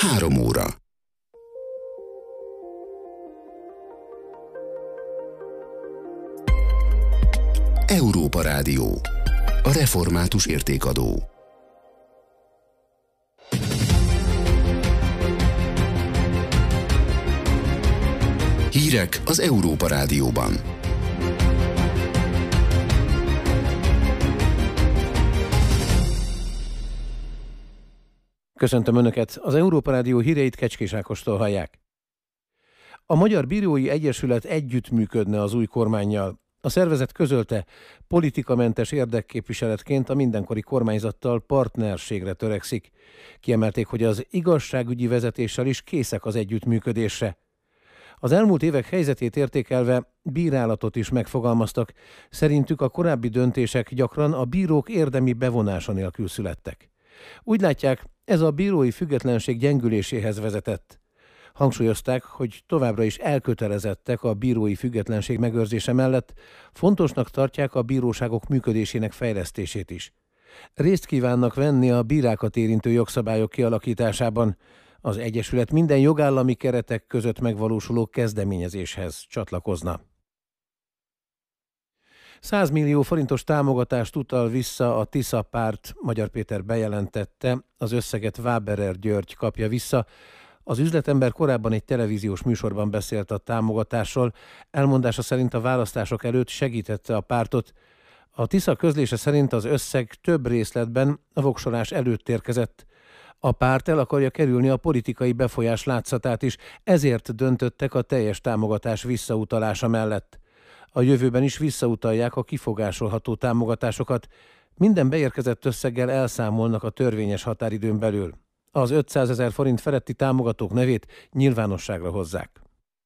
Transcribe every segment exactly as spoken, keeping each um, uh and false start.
Három óra. Európa Rádió. A református értékadó. Hírek az Európa Rádióban. Köszöntöm Önöket! Az Európa Rádió híreit Kecskés Ákostól hallják. A Magyar Bírói Egyesület együttműködne az új kormánnyal. A szervezet közölte, politikamentes érdekképviseletként a mindenkori kormányzattal partnerségre törekszik. Kiemelték, hogy az igazságügyi vezetéssel is készek az együttműködésre. Az elmúlt évek helyzetét értékelve bírálatot is megfogalmaztak. Szerintük a korábbi döntések gyakran a bírók érdemi bevonása nélkül születtek. Úgy látják, ez a bírói függetlenség gyengüléséhez vezetett. Hangsúlyozták, hogy továbbra is elkötelezettek a bírói függetlenség megőrzése mellett, fontosnak tartják a bíróságok működésének fejlesztését is. Részt kívánnak venni a bírákat érintő jogszabályok kialakításában. Az Egyesület minden jogállami keretek között megvalósuló kezdeményezéshez csatlakozna. száz millió forintos támogatást utal vissza a Tisza párt, Magyar Péter bejelentette, az összeget Waberer György kapja vissza. Az üzletember korábban egy televíziós műsorban beszélt a támogatásról, elmondása szerint a választások előtt segítette a pártot. A Tisza közlése szerint az összeg több részletben a voksolás előtt érkezett. A párt el akarja kerülni a politikai befolyás látszatát is, ezért döntöttek a teljes támogatás visszautalása mellett. A jövőben is visszautalják a kifogásolható támogatásokat. Minden beérkezett összeggel elszámolnak a törvényes határidőn belül. Az ötszázezer forint feletti támogatók nevét nyilvánosságra hozzák.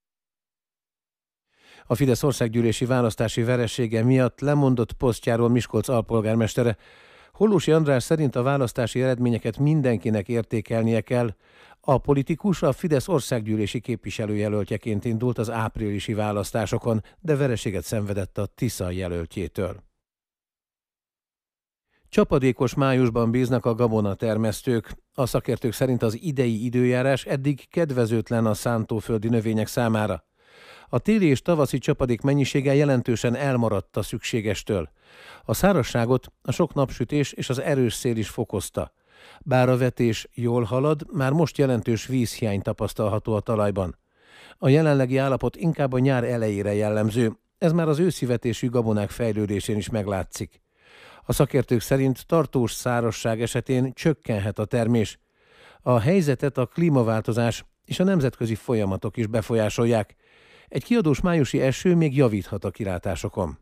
A Fidesz országgyűlési választási veresége miatt lemondott posztjáról Miskolc alpolgármestere. Hollósy András szerint a választási eredményeket mindenkinek értékelnie kell. A politikus a Fidesz országgyűlési képviselőjelöltjeként indult az áprilisi választásokon, de vereséget szenvedett a Tisza jelöltjétől. Csapadékos májusban bíznak a gabonatermesztők. A szakértők szerint az idei időjárás eddig kedvezőtlen a szántóföldi növények számára. A téli és tavaszi csapadék mennyisége jelentősen elmaradt a szükségestől. A szárazságot a sok napsütés és az erős szél is fokozta. Bár a vetés jól halad, már most jelentős vízhiány tapasztalható a talajban. A jelenlegi állapot inkább a nyár elejére jellemző, ez már az őszi vetésű gabonák fejlődésén is meglátszik. A szakértők szerint tartós szárazság esetén csökkenhet a termés. A helyzetet a klímaváltozás és a nemzetközi folyamatok is befolyásolják. Egy kiadós májusi eső még javíthat a kilátásokon.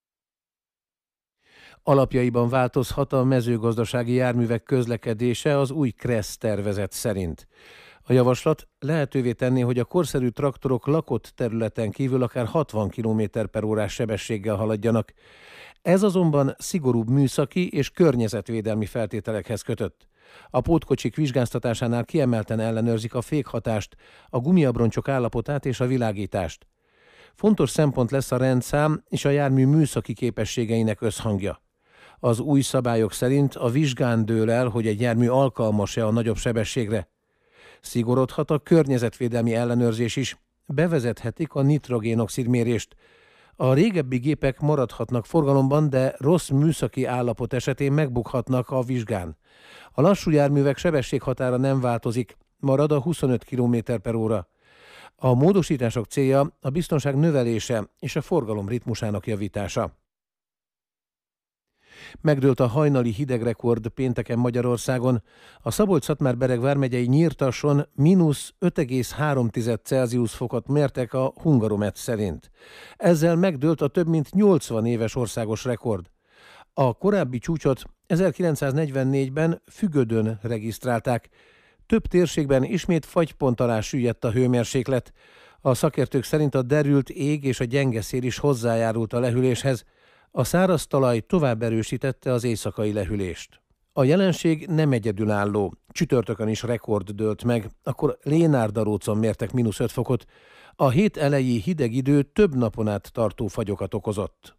Alapjaiban változhat a mezőgazdasági járművek közlekedése az új KRESZ tervezet szerint. A javaslat lehetővé tenné, hogy a korszerű traktorok lakott területen kívül akár hatvan kilométer per órás sebességgel haladjanak. Ez azonban szigorúbb műszaki és környezetvédelmi feltételekhez kötött. A pótkocsik vizsgáztatásánál kiemelten ellenőrzik a fékhatást, a gumiabroncsok állapotát és a világítást. Fontos szempont lesz a rendszám és a jármű műszaki képességeinek összhangja. Az új szabályok szerint a vizsgán dől el, hogy egy jármű alkalmas-e a nagyobb sebességre. Szigorodhat a környezetvédelmi ellenőrzés is, bevezethetik a nitrogénoxid mérést. A régebbi gépek maradhatnak forgalomban, de rossz műszaki állapot esetén megbukhatnak a vizsgán. A lassú járművek sebességhatára nem változik, marad a huszonöt kilométer per óra. A módosítások célja a biztonság növelése és a forgalom ritmusának javítása. Megdőlt a hajnali hidegrekord pénteken Magyarországon. A Szabolcs-Szatmár-Bereg vármegyei Nyírtasson mínusz öt egész három Celsius fokot mértek a Hungaromet szerint. Ezzel megdőlt a több mint nyolcvan éves országos rekord. A korábbi csúcsot ezerkilencszáznegyvennégyben Fügödön regisztrálták. Több térségben ismét fagypont alá süllyedt a hőmérséklet. A szakértők szerint a derült ég és a gyenge szél is hozzájárult a lehűléshez. A száraz talaj tovább erősítette az éjszakai lehűlést. A jelenség nem egyedülálló. Csütörtökön is rekord dőlt meg, akkor Lénárdarócon mértek mínusz öt fokot. A hét eleji hideg idő több napon át tartó fagyokat okozott.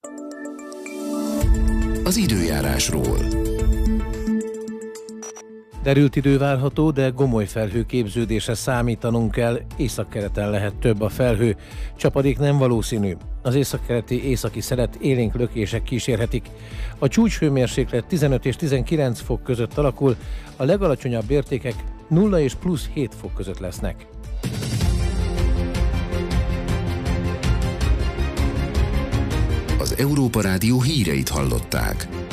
Az időjárásról. Derült idő várható, de gomoly felhőképződésre számítanunk kell, északkeleten lehet több a felhő. Csapadék nem valószínű. Az északkeleti északi szelet élénk lökések kísérhetik. A csúcshőmérséklet tizenöt és tizenkilenc fok között alakul, a legalacsonyabb értékek nulla és plusz hét fok között lesznek. Az Európa Rádió híreit hallották.